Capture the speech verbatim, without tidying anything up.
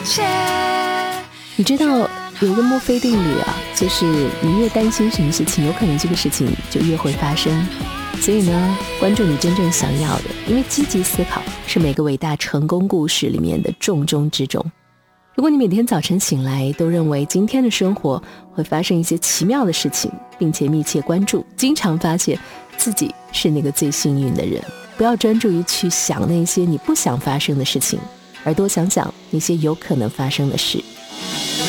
切。 你知道有一个墨菲定律啊，就是你越担心什么事情，有可能这个事情就越会发生。所以呢，关注你真正想要的，因为积极思考是每个伟大成功故事里面的重中之重。如果你每天早晨醒来都认为今天的生活会发生一些奇妙的事情，并且密切关注，经常发现自己是那个最幸运的人，不要专注于去想那些你不想发生的事情，而多想想那些有可能发生的事。